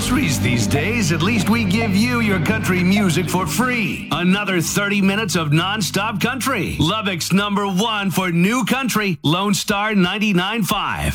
groceries these days, at least we give you your country music for free. Another 30 minutes of non-stop country. Lubbock's #1 for new country, Lone Star 99.5.